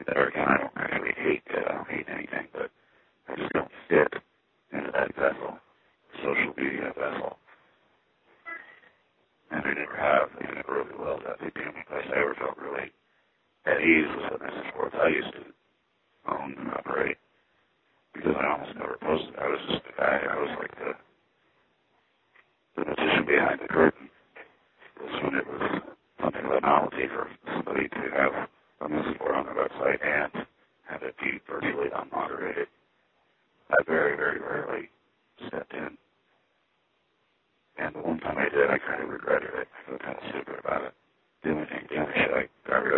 Or again, I don't actually hate it. I don't hate anything, but I just don't fit into that vessel, social media vessel. And I never have, and never really will. That would be the only place I ever felt really at ease was at Mrs. Sports. I used to own and operate because I almost never posted. I was just the guy. I was like the magician behind the curtain. When it was something of a novelty for somebody to have a Mrs. Sport on their website and have it be virtually unmoderated, I very, very rarely stepped in. And the one time I did, I kind of regretted it. I felt kind of stupid about it. The only thing, shit, I got rid